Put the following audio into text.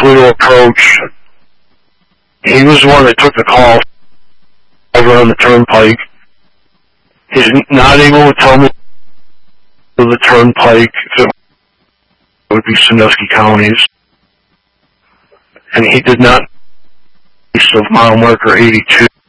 Toledo approach. He was the one that took the call over on the turnpike. He's not able to tell me the turnpike, if it would be Sandusky counties. And he did not of mile marker 82.